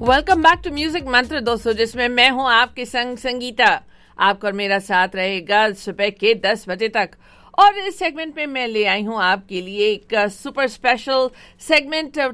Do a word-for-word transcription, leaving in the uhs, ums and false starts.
Welcome back to music मंत्र दोस्तों, जिसमें मैं हूं आपके संग संगीता। आपका और मेरा साथ रहेगा सुबह के दस बजे तक। और इस सेगमेंट में मैं ले आई हूं आपके लिए एक सुपर स्पेशल सेगमेंट